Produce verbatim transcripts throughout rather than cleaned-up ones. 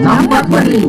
ನಮ್ಮ ಧ್ವನಿ.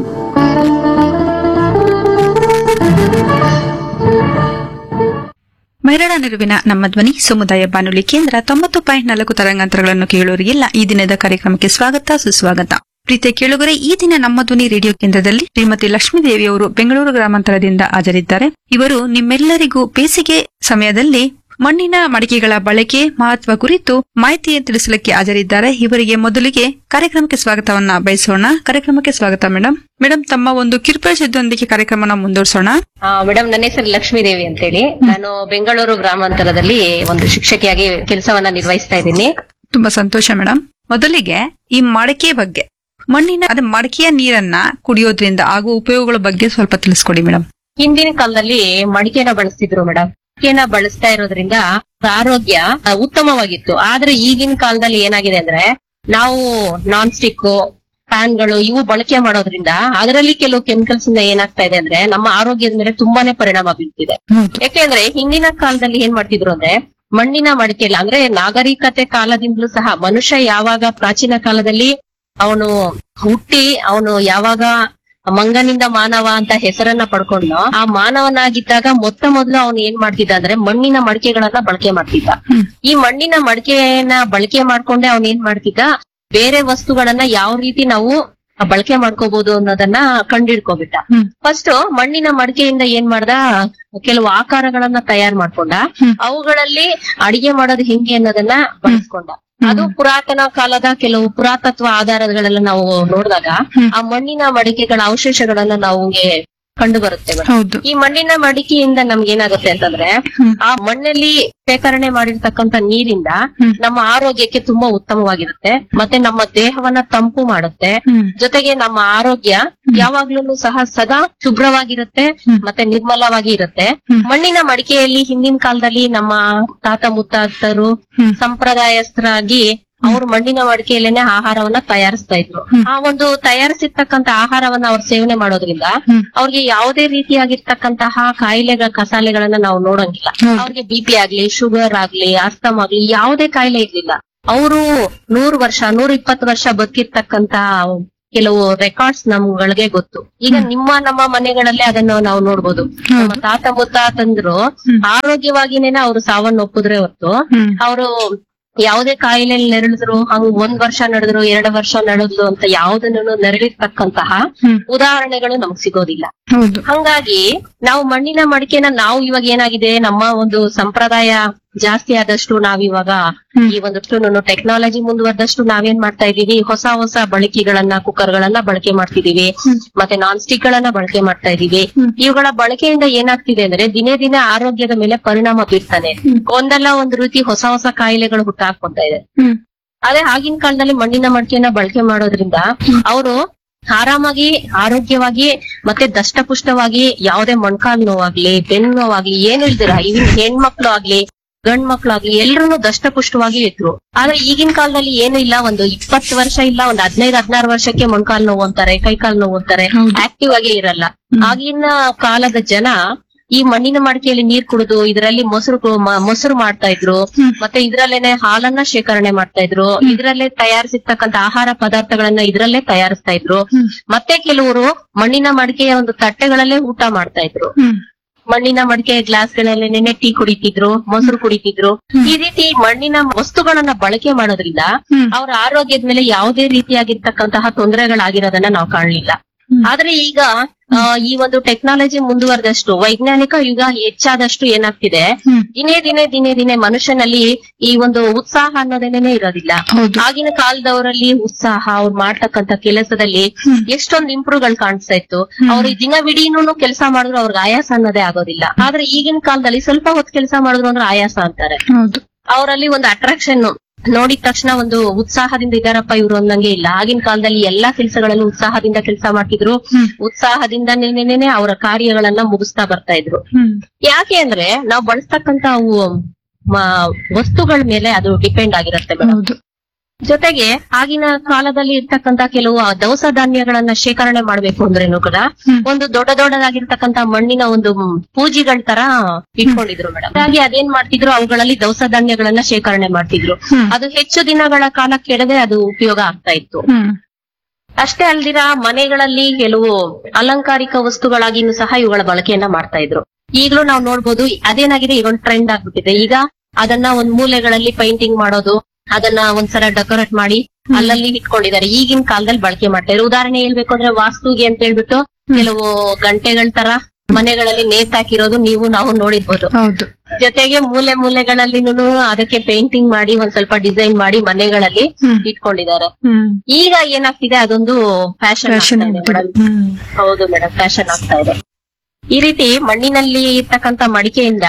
ಮೈರಾಡ ನೆರವಿನ ನಮ್ಮ ಧ್ವನಿ ಸಮುದಾಯ ಬಾನುಲಿ ಕೇಂದ್ರ ತೊಂಬತ್ತು ಪಾಯಿಂಟ್ ನಾಲ್ಕು ತರಂಗಾಂತರಗಳನ್ನು ಕೇಳುವರಿಗೆಲ್ಲ ಈ ದಿನದ ಕಾರ್ಯಕ್ರಮಕ್ಕೆ ಸ್ವಾಗತ ಸುಸ್ವಾಗತ. ಪ್ರೀತಿಯ ಕೇಳುಗರೆ, ಈ ದಿನ ನಮ್ಮ ಧ್ವನಿ ರೇಡಿಯೋ ಕೇಂದ್ರದಲ್ಲಿ ಶ್ರೀಮತಿ ಲಕ್ಷ್ಮೀದೇವಿಯವರು ಬೆಂಗಳೂರು ಗ್ರಾಮಾಂತರದಿಂದ ಹಾಜರಿದ್ದಾರೆ. ಇವರು ನಿಮ್ಮೆಲ್ಲರಿಗೂ ಬೇಸಿಗೆ ಸಮಯದಲ್ಲಿ ಮಣ್ಣಿನ ಮಡಿಕೆಗಳ ಬಳಕೆ ಮಹತ್ವ ಕುರಿತು ಮಾಹಿತಿ ತಿಳಿಸಲಿಕ್ಕೆ ಹಾಜರಿದ್ದಾರೆ. ಇವರಿಗೆ ಮೊದಲಿಗೆ ಕಾರ್ಯಕ್ರಮಕ್ಕೆ ಸ್ವಾಗತವನ್ನ ಬಯಸೋಣ. ಕಾರ್ಯಕ್ರಮಕ್ಕೆ ಸ್ವಾಗತ ಮೇಡಮ್. ಮೇಡಮ್, ತಮ್ಮ ಒಂದು ಕಿರುಪರಿಚಯದೊಂದಿಗೆ ಕಾರ್ಯಕ್ರಮನ ಮುಂದುವರಿಸೋಣ. ಮೇಡಮ್, ನನ್ನ ಹೆಸರು ಲಕ್ಷ್ಮೀದೇವಿ ಅಂತೇಳಿ. ನಾನು ಬೆಂಗಳೂರು ಗ್ರಾಮಾಂತರದಲ್ಲಿ ಒಂದು ಶಿಕ್ಷಕಿಯಾಗಿ ಕೆಲಸವನ್ನ ನಿರ್ವಹಿಸ್ತಾ ಇದ್ದೀನಿ. ತುಂಬಾ ಸಂತೋಷ ಮೇಡಮ್. ಮೊದಲಿಗೆ ಈ ಮಡಿಕೆ ಬಗ್ಗೆ, ಮಣ್ಣಿನ ಅದೇ ಮಡಿಕೆಯ ನೀರನ್ನ ಕುಡಿಯೋದ್ರಿಂದ ಆಗುವ ಉಪಯೋಗಗಳ ಬಗ್ಗೆ ಸ್ವಲ್ಪ ತಿಳಿಸ್ಕೊಡಿ ಮೇಡಮ್. ಹಿಂದಿನ ಕಾಲದಲ್ಲಿ ಮಡಿಕೆನ ಬಳಸ್ತಿದ್ರು ಮೇಡಮ್. ಮಡಿಕೆನ ಬಳಸ್ತಾ ಇರೋದ್ರಿಂದ ಆರೋಗ್ಯ ಉತ್ತಮವಾಗಿತ್ತು. ಆದ್ರೆ ಈಗಿನ ಕಾಲದಲ್ಲಿ ಏನಾಗಿದೆ ಅಂದ್ರೆ, ನಾವು ನಾನ್ ಸ್ಟಿಕ್ ಪ್ಯಾನ್ಗಳು ಇವು ಬಳಕೆ ಮಾಡೋದ್ರಿಂದ ಅದರಲ್ಲಿ ಕೆಲವು ಕೆಮಿಕಲ್ಸ್ ಇಂದ ಏನಾಗ್ತಾ ಇದೆ ಅಂದ್ರೆ ನಮ್ಮ ಆರೋಗ್ಯದ ಮೇಲೆ ತುಂಬಾನೇ ಪರಿಣಾಮ ಬೀಳ್ತಿದೆ. ಯಾಕೆಂದ್ರೆ ಹಿಂದಿನ ಕಾಲದಲ್ಲಿ ಏನ್ ಮಾಡ್ತಿದ್ರು ಅಂದ್ರೆ, ಮಣ್ಣಿನ ಮಡಿಕೆಲ್ಲ ಅಂದ್ರೆ ನಾಗರಿಕತೆ ಕಾಲದಿಂದಲೂ ಸಹ ಮನುಷ್ಯ ಯಾವಾಗ ಪ್ರಾಚೀನ ಕಾಲದಲ್ಲಿ ಅವನು ಹುಟ್ಟಿ ಅವನು ಯಾವಾಗ ಮಂಗನಿಂದ ಮಾನವ ಅಂತ ಹೆಸರನ್ನ ಪಡ್ಕೊಂಡು ಆ ಮಾನವನಾಗಿದ್ದಾಗ ಮೊತ್ತ ಮೊದಲು ಅವನು ಏನ್ ಮಾಡ್ತಿದ್ದ ಅಂದ್ರೆ ಮಣ್ಣಿನ ಮಡಿಕೆಗಳನ್ನ ಬಳಕೆ ಮಾಡ್ತಿದ್ದ. ಈ ಮಣ್ಣಿನ ಮಡಿಕೆಯನ್ನ ಬಳಕೆ ಮಾಡ್ಕೊಂಡೆ ಅವನ್ ಏನ್ ಮಾಡ್ತಿದ್ದ, ಬೇರೆ ವಸ್ತುಗಳನ್ನ ಯಾವ ರೀತಿ ನಾವು ಬಳಕೆ ಮಾಡ್ಕೋಬಹುದು ಅನ್ನೋದನ್ನ ಕಂಡಿಡ್ಕೋಬಿಟ್ಟ. ಫಸ್ಟ್ ಮಣ್ಣಿನ ಮಡಿಕೆಯಿಂದ ಏನ್ ಮಾಡ್ದ, ಕೆಲವು ಆಕಾರಗಳನ್ನ ತಯಾರು ಮಾಡ್ಕೊಂಡ, ಅವುಗಳಲ್ಲಿ ಅಡಿಗೆ ಮಾಡೋದು ಹೆಂಗೆ ಅನ್ನೋದನ್ನ ಬಳಸ್ಕೊಂಡ. ಅದು ಪುರಾತನ ಕಾಲದ ಕೆಲವು ಪುರಾತತ್ವ ಆಧಾರಗಳೆಲ್ಲ ನಾವು ನೋಡಿದಾಗ ಆ ಮಣ್ಣಿನ ಮಡಿಕೆಗಳ ಅವಶೇಷಗಳನ್ನ ನಾವು ಕಂಡು ಬರುತ್ತೆ. ಈ ಮಣ್ಣಿನ ಮಡಿಕೆಯಿಂದ ನಮ್ಗೆ ಏನಾಗುತ್ತೆ ಅಂತಂದ್ರೆ, ಆ ಮಣ್ಣಲ್ಲಿ ಶೇಖರಣೆ ಮಾಡಿರ್ತಕ್ಕಂಥ ನೀರಿಂದ ನಮ್ಮ ಆರೋಗ್ಯಕ್ಕೆ ತುಂಬಾ ಉತ್ತಮವಾಗಿರುತ್ತೆ. ಮತ್ತೆ ನಮ್ಮ ದೇಹವನ್ನ ತಂಪು ಮಾಡುತ್ತೆ. ಜೊತೆಗೆ ನಮ್ಮ ಆರೋಗ್ಯ ಯಾವಾಗ್ಲೂ ಸಹ ಸದಾ ಶುಭ್ರವಾಗಿರುತ್ತೆ ಮತ್ತೆ ನಿರ್ಮಲವಾಗಿ ಇರುತ್ತೆ. ಮಣ್ಣಿನ ಮಡಿಕೆಯಲ್ಲಿ ಹಿಂದಿನ ಕಾಲದಲ್ಲಿ ನಮ್ಮ ತಾತ ಮುತ್ತಾತರು ಸಂಪ್ರದಾಯಸ್ಥರಾಗಿ ಅವ್ರು ಮಣ್ಣಿನ ಮಡಿಕೆಯಲ್ಲೇನೆ ಆಹಾರವನ್ನ ತಯಾರಿಸ್ತಾ ಇದ್ರು. ಆ ಒಂದು ತಯಾರಿಸಿರ್ತಕ್ಕಂತ ಆಹಾರವನ್ನ ಅವ್ರು ಸೇವನೆ ಮಾಡೋದ್ರಿಂದ ಅವ್ರಿಗೆ ಯಾವುದೇ ರೀತಿಯಾಗಿರ್ತಕ್ಕಂತಹ ಕಾಯಿಲೆಗಳ ಕಸಾಲೆಗಳನ್ನ ನಾವು ನೋಡಂಗಿಲ್ಲ. ಅವ್ರಿಗೆ ಬಿ ಪಿ ಆಗ್ಲಿ, ಶುಗರ್ ಆಗ್ಲಿ, ಅಸ್ತಮ ಆಗ್ಲಿ ಯಾವುದೇ ಕಾಯಿಲೆ ಇರ್ಲಿಲ್ಲ. ಅವರು ನೂರು ವರ್ಷ ನೂರ ಇಪ್ಪತ್ತು ವರ್ಷ ಬದುಕಿರ್ತಕ್ಕಂತ ಕೆಲವು ರೆಕಾರ್ಡ್ಸ್ ನಮ್ಗಳಿಗೆ ಗೊತ್ತು. ಈಗ ನಿಮ್ಮ ನಮ್ಮ ಮನೆಗಳಲ್ಲೇ ಅದನ್ನು ನಾವು ನೋಡ್ಬೋದು. ನಮ್ಮ ತಾತ ಮುತ್ತಾತಂದ್ರು ಆರೋಗ್ಯವಾಗಿನೇನೆ ಅವ್ರು ಸಾವನ್ನೊಪ್ಪಿದ್ರೆ ಹೊತ್ತು ಅವರು ಯಾವುದೇ ಕಾಯಿಲೆಯಲ್ಲಿ ನೆರಳಿದ್ರು, ಹಂಗ್ ಒಂದ್ ವರ್ಷ ನಡೆದ್ರು ಎರಡು ವರ್ಷ ನಡೆದ್ರು ಅಂತ ಯಾವ್ದನ್ನು ನೆರಳಿರ್ತಕ್ಕಂತಹ ಉದಾಹರಣೆಗಳು ನಮಗ್ ಸಿಗೋದಿಲ್ಲ. ಹಂಗಾಗಿ ನಾವು ಮಣ್ಣಿನ ಮಡಿಕೆನ ನಾವು ಇವಾಗ ಏನಾಗಿದೆ, ನಮ್ಮ ಒಂದು ಸಂಪ್ರದಾಯ ಜಾಸ್ತಿ ಆದಷ್ಟು ನಾವಿವಾಗ ಈ ಒಂದಷ್ಟು ಟೆಕ್ನಾಲಜಿ ಮುಂದುವರೆದಷ್ಟು ನಾವೇನ್ ಮಾಡ್ತಾ ಇದೀವಿ, ಹೊಸ ಹೊಸ ಬಳಕೆಗಳನ್ನ ಕುಕ್ಕರ್ ಗಳನ್ನ ಬಳಕೆ ಮಾಡ್ತಿದೀವಿ, ಮತ್ತೆ ನಾನ್ ಸ್ಟಿಕ್ ಗಳನ್ನ ಬಳಕೆ ಮಾಡ್ತಾ ಇದೀವಿ. ಇವುಗಳ ಬಳಕೆಯಿಂದ ಏನಾಗ್ತಿದೆ ಅಂದ್ರೆ ದಿನೇ ದಿನೇ ಆರೋಗ್ಯದ ಮೇಲೆ ಪರಿಣಾಮ ಬೀರ್ತಾನೆ. ಒಂದಲ್ಲ ಒಂದ್ ರೀತಿ ಹೊಸ ಹೊಸ ಕಾಯಿಲೆಗಳು ಹುಟ್ಟಾಕೊಂತ ಇದೆ. ಅದೇ ಆಗಿನ ಕಾಲದಲ್ಲಿ ಮಣ್ಣಿನ ಮಡಿಕೆಯನ್ನ ಬಳಕೆ ಮಾಡೋದ್ರಿಂದ ಅವರು ಆರಾಮಾಗಿ ಆರೋಗ್ಯವಾಗಿ ಮತ್ತೆ ದಷ್ಟಪುಷ್ಟವಾಗಿ ಯಾವುದೇ ಮೊಣಕಾಲ್ ನೋವಾಗ್ಲಿ ಬೆನ್ನು ನೋವಾಗ್ಲಿ ಏನು ಇಲ್ದಿರ, ಇವನ್ ಹೆಣ್ಮಕ್ಳು ಆಗ್ಲಿ ಗಂಡ್ ಮಕ್ಳಾಗ್ಲಿ ಎಲ್ರು ದಷ್ಟಪುಷ್ಟವಾಗಿ ಇದ್ರು. ಆದ್ರೆ ಈಗಿನ ಕಾಲದಲ್ಲಿ ಏನು ಇಲ್ಲ, ಒಂದು ಇಪ್ಪತ್ತು ವರ್ಷ ಇಲ್ಲ ಒಂದ್ ಹದಿನೈದು ಹದಿನಾರು ವರ್ಷಕ್ಕೆ ಮೊಣಕಾಲ್ ನೋವು ಅಂತಾರೆ, ಕೈಕಾಲ್ ನೋವು ಅಂತಾರೆ, ಆಕ್ಟಿವ್ ಆಗೇ ಇರಲ್ಲ. ಆಗಿನ ಕಾಲದ ಜನ ಈ ಮಣ್ಣಿನ ಮಡಿಕೆಯಲ್ಲಿ ನೀರ್ ಕುಡಿದು ಇದರಲ್ಲಿ ಮೊಸರು ಮೊಸರು ಮಾಡ್ತಾ ಇದ್ರು, ಮತ್ತೆ ಇದ್ರಲ್ಲೇನೆ ಹಾಲನ್ನ ಶೇಖರಣೆ ಮಾಡ್ತಾ ಇದ್ರು, ಇದ್ರಲ್ಲೇ ತಯಾರಿಸಿರ್ತಕ್ಕಂಥ ಆಹಾರ ಪದಾರ್ಥಗಳನ್ನ ಇದ್ರಲ್ಲೇ ತಯಾರಿಸ್ತಾ ಇದ್ರು. ಮತ್ತೆ ಕೆಲವರು ಮಣ್ಣಿನ ಮಡಿಕೆಯ ಒಂದು ತಟ್ಟೆಗಳಲ್ಲೇ ಊಟ ಮಾಡ್ತಾ ಇದ್ರು. ಮಣ್ಣಿನ ಮಡಿಕೆಯ ಗ್ಲಾಸ್ ಗಳಲ್ಲೇನೆ ಟೀ ಕುಡಿತಿದ್ರು, ಮೊಸರು ಕುಡಿತಿದ್ರು. ಈ ರೀತಿ ಮಣ್ಣಿನ ವಸ್ತುಗಳನ್ನ ಬಳಕೆ ಮಾಡೋದ್ರಿಂದ ಅವರ ಆರೋಗ್ಯದ ಮೇಲೆ ಯಾವುದೇ ರೀತಿಯಾಗಿರ್ತಕ್ಕಂತಹ ತೊಂದರೆಗಳಾಗಿರೋದನ್ನ ನಾವು ಕಾಣಲಿಲ್ಲ. ಆದ್ರೆ ಈಗ ಈ ಒಂದು ಟೆಕ್ನಾಲಜಿ ಮುಂದುವರೆದಷ್ಟು, ವೈಜ್ಞಾನಿಕ ಯುಗ ಹೆಚ್ಚಾದಷ್ಟು ಏನಾಗ್ತಿದೆ, ದಿನೇ ದಿನೇ ದಿನೇ ದಿನೇ ಮನುಷ್ಯನಲ್ಲಿ ಈ ಒಂದು ಉತ್ಸಾಹ ಅನ್ನೋದೇನೆ ಇರೋದಿಲ್ಲ. ಆಗಿನ ಕಾಲದವರಲ್ಲಿ ಉತ್ಸಾಹ, ಅವ್ರು ಮಾಡ್ತಕ್ಕಂಥ ಕೆಲಸದಲ್ಲಿ ಎಷ್ಟೊಂದು ಇಂಪ್ರೂವ್ಗಳು ಕಾಣಿಸ್ತಾ ಇತ್ತು. ಅವ್ರು ದಿನವಿಡೀನು ಕೆಲಸ ಮಾಡಿದ್ರು ಅವ್ರಿಗೆ ಆಯಾಸ ಅನ್ನೋದೇ ಆಗೋದಿಲ್ಲ. ಆದ್ರೆ ಈಗಿನ ಕಾಲದಲ್ಲಿ ಸ್ವಲ್ಪ ಹೊತ್ತು ಕೆಲಸ ಮಾಡಿದ್ರು ಅಂದ್ರೆ ಆಯಾಸ ಅಂತಾರೆ. ಅವರಲ್ಲಿ ಒಂದು ಅಟ್ರಾಕ್ಷನ್ ನೋಡಿದ ತಕ್ಷಣ ಒಂದು ಉತ್ಸಾಹದಿಂದ ಇದಾರಪ್ಪ ಇವ್ರು ಅನ್ನಂಗೆ ಇಲ್ಲ. ಆಗಿನ ಕಾಲದಲ್ಲಿ ಎಲ್ಲಾ ಕೆಲಸಗಳಲ್ಲೂ ಉತ್ಸಾಹದಿಂದ ಕೆಲಸ ಮಾಡ್ತಿದ್ರು, ಉತ್ಸಾಹದಿಂದನೇನೆ ಅವರ ಕಾರ್ಯಗಳನ್ನ ಮುಗಿಸ್ತಾ ಬರ್ತಾ ಇದ್ರು. ಯಾಕೆ ಅಂದ್ರೆ ನಾವು ಬಳಸ್ತಕ್ಕಂತ ಅವು ವಸ್ತುಗಳ ಮೇಲೆ ಅದು ಡಿಪೆಂಡ್ ಆಗಿರುತ್ತೆ ಮೇಡಮ್. ಜೊತೆಗೆ ಆಗಿನ ಕಾಲದಲ್ಲಿ ಇರ್ತಕ್ಕಂತ ಕೆಲವು ದವಸ ಧಾನ್ಯಗಳನ್ನ ಶೇಖರಣೆ ಮಾಡ್ಬೇಕು ಅಂದ್ರೇನು ಕೂಡ ಒಂದು ದೊಡ್ಡ ದೊಡ್ಡದಾಗಿರ್ತಕ್ಕಂತ ಮಣ್ಣಿನ ಒಂದು ಪೂಜಿಗಳ ತರ ಇಟ್ಕೊಂಡಿದ್ರು ಮೇಡಮ್. ಹಾಗಾಗಿ ಅದೇನ್ ಮಾಡ್ತಿದ್ರು, ಅವುಗಳಲ್ಲಿ ದವಸ ಧಾನ್ಯಗಳನ್ನ ಶೇಖರಣೆ ಮಾಡ್ತಿದ್ರು. ಅದು ಹೆಚ್ಚು ದಿನಗಳ ಕಾಲ ಕೆಡದೆ ಅದು ಉಪಯೋಗ ಆಗ್ತಾ ಇತ್ತು. ಅಷ್ಟೇ ಅಲ್ದಿರ ಮನೆಗಳಲ್ಲಿ ಕೆಲವು ಅಲಂಕಾರಿಕ ವಸ್ತುಗಳಾಗಿನೂ ಸಹ ಇವುಗಳ ಬಳಕೆಯನ್ನ ಮಾಡ್ತಾ ಇದ್ರು. ಈಗಲೂ ನಾವು ನೋಡ್ಬೋದು ಅದೇನಾಗಿದೆ, ಈಗ ಒಂದು ಟ್ರೆಂಡ್ ಆಗ್ಬಿಟ್ಟಿದೆ. ಈಗ ಅದನ್ನ ಒಂದ್ ಮೂಲೆಗಳಲ್ಲಿ ಪೈಂಟಿಂಗ್ ಮಾಡೋದು, ಅದನ್ನ ಒಂದ್ಸಲ ಡೆಕೋರೇಟ್ ಮಾಡಿ ಅಲ್ಲಲ್ಲಿ ಇಟ್ಕೊಂಡಿದ್ದಾರೆ. ಈಗಿನ ಕಾಲದಲ್ಲಿ ಬಳಕೆ ಮಾಡ್ತಾ ಇದ್ರು. ಉದಾಹರಣೆ ಹೇಳ್ಬೇಕು ಅಂದ್ರೆ ವಾಸ್ತುಗೆ ಅಂತ ಹೇಳ್ಬಿಟ್ಟು ಕೆಲವು ಗಂಟೆಗಳ ತರ ಮನೆಗಳಲ್ಲಿ ನೇತಾಕಿರೋದು ನೀವು ನಾವು ನೋಡಿರ್ಬೋದು. ಹೌದು. ಜೊತೆಗೆ ಮೂಲೆ ಮೂಲೆಗಳಲ್ಲಿನೂ ಅದಕ್ಕೆ ಪೇಂಟಿಂಗ್ ಮಾಡಿ ಒಂದ್ ಸ್ವಲ್ಪ ಡಿಸೈನ್ ಮಾಡಿ ಮನೆಗಳಲ್ಲಿ ಇಟ್ಕೊಂಡಿದ್ದಾರೆ. ಈಗ ಏನಾಗ್ತಿದೆ, ಅದೊಂದು ಫ್ಯಾಷನ್ ಆಗ್ತಾ ಇದೆ ಮೇಡಮ್. ಹೌದು ಮೇಡಮ್, ಫ್ಯಾಷನ್ ಆಗ್ತಾ ಇದೆ. ಈ ರೀತಿ ಮಣ್ಣಿನಲ್ಲಿ ಇರ್ತಕ್ಕಂತ ಮಡಿಕೆಯಿಂದ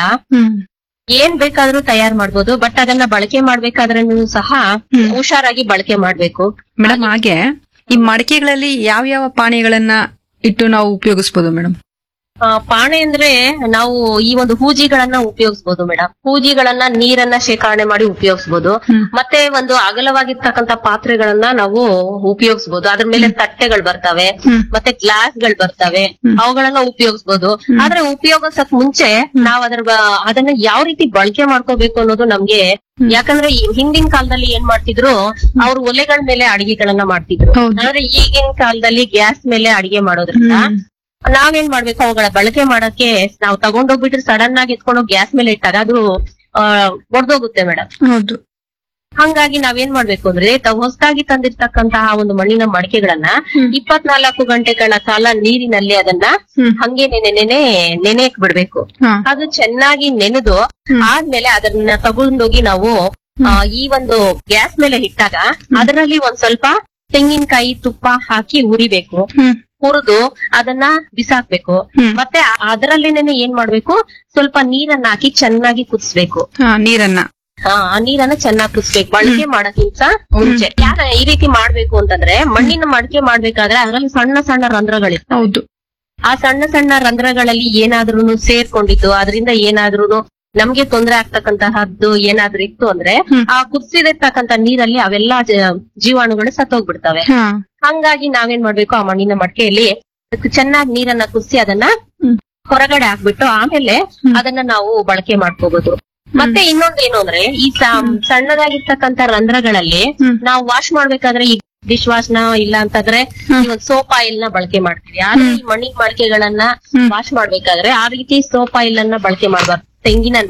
ಏನ್ ಬೇಕಾದ್ರೂ ತಯಾರು ಮಾಡ್ಬೋದು. ಬಟ್ ಅದನ್ನ ಬಳಕೆ ಮಾಡ್ಬೇಕಾದ್ರೂ ಸಹ ಹುಷಾರಾಗಿ ಬಳಕೆ ಮಾಡ್ಬೇಕು ಮೇಡಮ್. ಹಾಗೆ ಈ ಮಡಿಕೆಗಳಲ್ಲಿ ಯಾವ ಯಾವ ಪಾನೀಯಗಳನ್ನ ಇಟ್ಟು ನಾವು ಉಪಯೋಗಿಸಬಹುದು ಮೇಡಮ್? ಆ, ಪಾಣೆ ಅಂದ್ರೆ ನಾವು ಈ ಒಂದು ಹೂಜಿಗಳನ್ನ ಉಪಯೋಗಿಸಬಹುದು ಮೇಡಮ್. ಹೂಜಿಗಳನ್ನ ನೀರನ್ನ ಶೇಖರಣೆ ಮಾಡಿ ಉಪಯೋಗಿಸಬಹುದು. ಮತ್ತೆ ಒಂದು ಅಗಲವಾಗಿರ್ತಕ್ಕಂತ ಪಾತ್ರೆಗಳನ್ನ ನಾವು ಉಪಯೋಗಿಸಬಹುದು. ಅದ್ರ ಮೇಲೆ ತಟ್ಟೆಗಳು ಬರ್ತವೆ, ಮತ್ತೆ ಗ್ಲಾಸ್ ಗಳು ಬರ್ತವೆ, ಅವುಗಳನ್ನ ಉಪಯೋಗಿಸಬಹುದು. ಆದ್ರೆ ಉಪಯೋಗಿಸಕ್ ಮುಂಚೆ ನಾವ್ ಅದ್ರ ಬ- ಅದನ್ನ ಯಾವ ರೀತಿ ಬಳಕೆ ಮಾಡ್ಕೋಬೇಕು ಅನ್ನೋದು ನಮ್ಗೆ, ಯಾಕಂದ್ರೆ ಈ ಹಿಂದಿನ ಕಾಲದಲ್ಲಿ ಏನ್ ಮಾಡ್ತಿದ್ರು, ಅವ್ರು ಒಲೆಗಳ ಮೇಲೆ ಅಡಿಗೆಗಳನ್ನ ಮಾಡ್ತಿದ್ರು. ಆದ್ರೆ ಈಗಿನ ಕಾಲದಲ್ಲಿ ಗ್ಯಾಸ್ ಮೇಲೆ ಅಡಿಗೆ ಮಾಡೋದ್ರಿಂದ ನಾವೇನ್ ಮಾಡ್ಬೇಕು, ಅವುಗಳ ಬಳಕೆ ಮಾಡಕ್ಕೆ ನಾವು ತಗೊಂಡೋಗ್ಬಿಟ್ರೆ ಸಡನ್ ಆಗಿ ಎತ್ಕೊಂಡೋಗಿ ಗ್ಯಾಸ್ ಮೇಲೆ ಇಟ್ಟಾಗ ಅದು ಆ ಒಡ್ದೋಗುತ್ತೆ ಮೇಡಮ್. ಹೌದು. ಹಂಗಾಗಿ ನಾವೇನ್ ಮಾಡ್ಬೇಕು ಅಂದ್ರೆ ತಾವು ಹೊಸದಾಗಿ ತಂದಿರ್ತಕ್ಕಂತಹ ಒಂದು ಮಣ್ಣಿನ ಮಡಿಕೆಗಳನ್ನ ಇಪ್ಪತ್ನಾಲ್ಕು ಗಂಟೆಗಳ ಕಾಲ ನೀರಿನಲ್ಲಿ ಅದನ್ನ ಹಂಗೆ ನೆನೆ ನೆನೆ ನೆನೆಯಕ್ ಬಿಡ್ಬೇಕು. ಅದು ಚೆನ್ನಾಗಿ ನೆನೆದು ಆದ್ಮೇಲೆ ಅದನ್ನ ತಗೊಂಡೋಗಿ ನಾವು ಆ, ಈ ಒಂದು ಗ್ಯಾಸ್ ಮೇಲೆ ಇಟ್ಟಾಗ ಅದರಲ್ಲಿ ಒಂದ್ ಸ್ವಲ್ಪ ತೆಂಗಿನಕಾಯಿ ತುಪ್ಪ ಹಾಕಿ ಉರಿಬೇಕು. ಹುರಿದು ಅದನ್ನ ಬಿಸಾಕ್ಬೇಕು. ಮತ್ತೆ ಅದರಲ್ಲೇನೆ ಏನ್ ಮಾಡ್ಬೇಕು, ಸ್ವಲ್ಪ ನೀರನ್ನ ಹಾಕಿ ಚೆನ್ನಾಗಿ ಕುದಿಸ್ಬೇಕು. ನೀರನ್ನ ಹಾ ಆ ನೀರನ್ನ ಚೆನ್ನಾಗಿ ಕುದಿಸ್ಬೇಕು ಬಳಕೆ ಮಾಡಕ್ಕಿಂತ ಮುಂಚೆ. ಯಾರ ಈ ರೀತಿ ಮಾಡ್ಬೇಕು ಅಂತಂದ್ರೆ, ಮಣ್ಣಿನ ಮಡಿಕೆ ಮಾಡ್ಬೇಕಾದ್ರೆ ಅದರಲ್ಲಿ ಸಣ್ಣ ಸಣ್ಣ ರಂಧ್ರಗಳಿರ್ತವೆ. ಹೌದು. ಆ ಸಣ್ಣ ಸಣ್ಣ ರಂಧ್ರಗಳಲ್ಲಿ ಏನಾದ್ರೂ ಸೇರ್ಕೊಂಡಿದ್ದು ಅದರಿಂದ ಏನಾದ್ರೂ ನಮ್ಗೆ ತೊಂದರೆ ಆಗ್ತಕ್ಕಂತಹದ್ದು ಏನಾದ್ರೂ ಇತ್ತು ಅಂದ್ರೆ ಆ ಕುದಿಸಿದಿರ್ತಕ್ಕಂತ ನೀರಲ್ಲಿ ಅವೆಲ್ಲಾ ಜೀವಾಣುಗಳು ಸತ್ತೋಗ್ಬಿಡ್ತವೆ. ಹಂಗಾಗಿ ನಾವೇನ್ ಮಾಡ್ಬೇಕು, ಆ ಮಣ್ಣಿನ ಮಡಿಕೆಯಲ್ಲಿ ಚೆನ್ನಾಗಿ ನೀರನ್ನ ಕುದಿಸಿ ಅದನ್ನ ಹೊರಗಡೆ ಹಾಕ್ಬಿಟ್ಟು ಆಮೇಲೆ ಅದನ್ನ ನಾವು ಬಳಕೆ ಮಾಡ್ಕೋಬಹುದು. ಮತ್ತೆ ಇನ್ನೊಂದೇನು ಅಂದ್ರೆ, ಈ ಸಣ್ಣದಾಗಿರ್ತಕ್ಕಂತ ರಂಧ್ರಗಳಲ್ಲಿ ನಾವು ವಾಶ್ ಮಾಡ್ಬೇಕಾದ್ರೆ ಈ ಡಿಶ್ ವಾಶ್ ನ ಇಲ್ಲ ಅಂತಂದ್ರೆ ಈ ಒಂದು ಸೋಪ್ ಆಯಿಲ್ ನ ಬಳಕೆ ಮಾಡ್ತೀವಿ. ಆದ್ರೆ ಈ ಮಣ್ಣಿನ ಮಡಿಕೆಗಳನ್ನ ವಾಶ್ ಮಾಡ್ಬೇಕಾದ್ರೆ ಆ ರೀತಿ ಸೋಪ್ ಆಯಿಲ್ ಅನ್ನ ಬಳಕೆ ಮಾಡ್ಬಾರ್ದು. ತೆಂಗಿನ